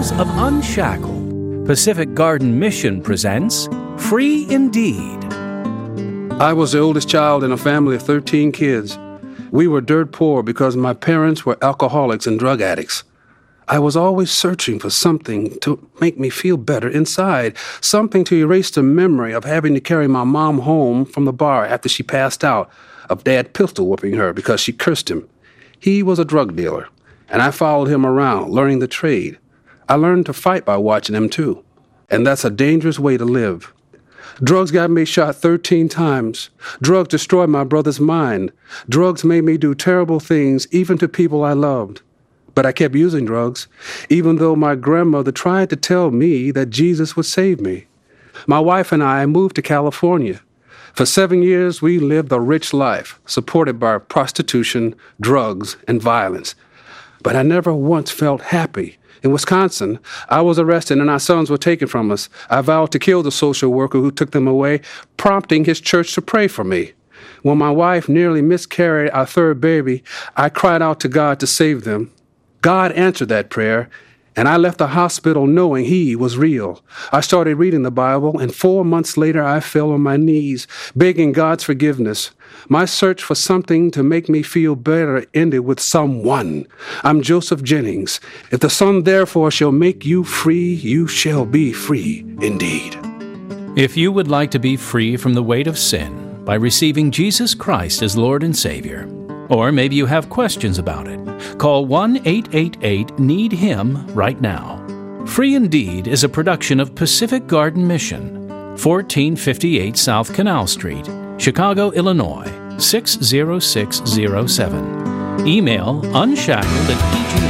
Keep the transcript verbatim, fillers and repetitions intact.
Chronicles of Unshackled, Pacific Garden Mission presents Free Indeed. I was the oldest child in a family of thirteen kids. We were dirt poor because my parents were alcoholics and drug addicts. I was always searching for something to make me feel better inside, something to erase the memory of having to carry my mom home from the bar after she passed out, of Dad pistol whipping her because she cursed him. He was a drug dealer, and I followed him around, learning the trade. I learned to fight by watching him, too, and that's a dangerous way to live. Drugs got me shot thirteen times. Drugs destroyed my brother's mind. Drugs made me do terrible things, even to people I loved. But I kept using drugs, even though my grandmother tried to tell me that Jesus would save me. My wife and I moved to California. For seven years, we lived a rich life, supported by prostitution, drugs, and violence. But I never once felt happy. In Wisconsin, I was arrested and our sons were taken from us. I vowed to kill the social worker who took them away, prompting his church to pray for me. When my wife nearly miscarried our third baby, I cried out to God to save them. God answered that prayer, and I left the hospital knowing He was real. I started reading the Bible, and four months later I fell on my knees, begging God's forgiveness. My search for something to make me feel better ended with someone. I'm Joseph Jennings. If the Son therefore shall make you free, you shall be free indeed. If you would like to be free from the weight of sin by receiving Jesus Christ as Lord and Savior, or maybe you have questions about it, call one eight eight eight need him right now. Free Indeed is a production of Pacific Garden Mission, fourteen fifty-eight South Canal Street, Chicago, Illinois, six zero six zero seven. Email unshackled at p g